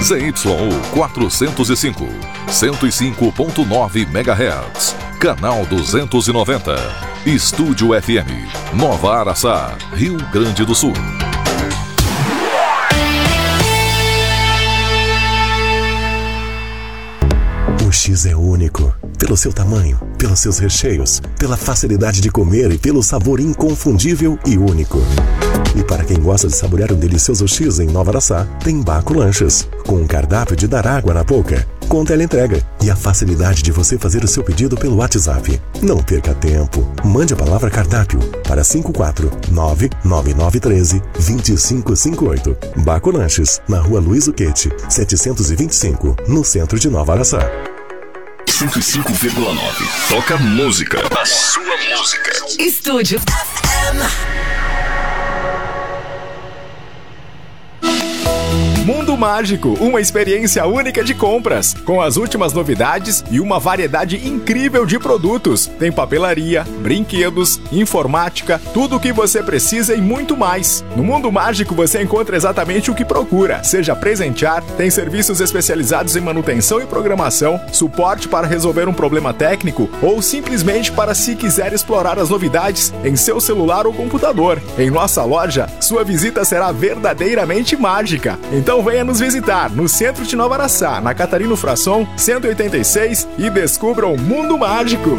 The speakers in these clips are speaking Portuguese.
ZYU 405, 105.9 MHz. Canal 290. Estúdio FM, Nova Araçá, Rio Grande do Sul. O X é único, pelo seu tamanho, pelos seus recheios, pela facilidade de comer e pelo sabor inconfundível e único. E para quem gosta de saborear um delicioso X em Nova Araçá, tem Baco Lanches, com um cardápio de dar água na boca, com teleentrega e a facilidade de você fazer o seu pedido pelo WhatsApp. Não perca tempo, mande a palavra cardápio para 5499913-2558. Baco Lanches, na Rua Luiz Uquete, 725, no centro de Nova Araçá. 105,9. Toca música. A sua música. Estúdio FM. Mundo Mágico, uma experiência única de compras, com as últimas novidades e uma variedade incrível de produtos. Tem papelaria, brinquedos, informática, tudo o que você precisa e muito mais. No Mundo Mágico você encontra exatamente o que procura, seja presentear, tem serviços especializados em manutenção e programação, suporte para resolver um problema técnico ou simplesmente para se quiser explorar as novidades em seu celular ou computador. Em nossa loja, sua visita será verdadeiramente mágica. Então venha nos visitar no centro de Nova Araçá, na Catarino Frasson, 186 e descubra o Mundo Mágico.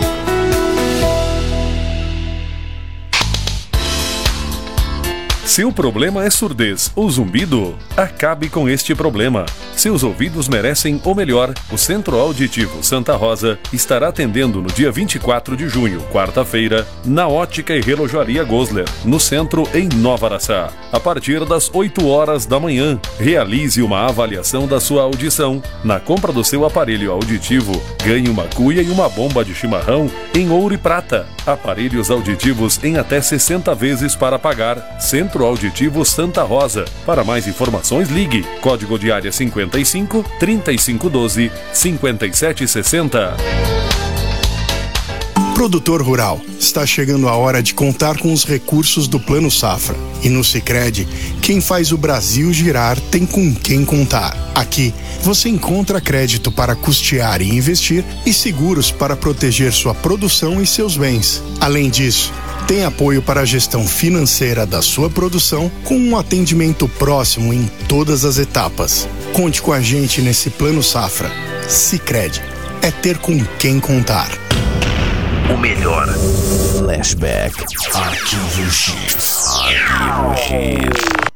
Se o problema é surdez ou zumbido, acabe com este problema. Seus ouvidos merecem o melhor. O Centro Auditivo Santa Rosa estará atendendo no dia 24 de junho, quarta-feira, na Ótica e Relojoaria Gosler, no centro em Nova Araçá. A partir das 8 horas da manhã, realize uma avaliação da sua audição. Na compra do seu aparelho auditivo, ganhe uma cuia e uma bomba de chimarrão em ouro e prata. Aparelhos auditivos em até 60 vezes para pagar. Centro Auditivo Santa Rosa. Para mais informações, ligue. Código de área 55 3512 5760. Produtor rural, está chegando a hora de contar com os recursos do Plano Safra. E no Sicredi, quem faz o Brasil girar tem com quem contar. Aqui, você encontra crédito para custear e investir e seguros para proteger sua produção e seus bens. Além disso, tem apoio para a gestão financeira da sua produção com um atendimento próximo em todas as etapas. Conte com a gente nesse Plano Safra. Sicredi, é ter com quem contar. O melhor. Flashback. Arquivo X. Arquivo X.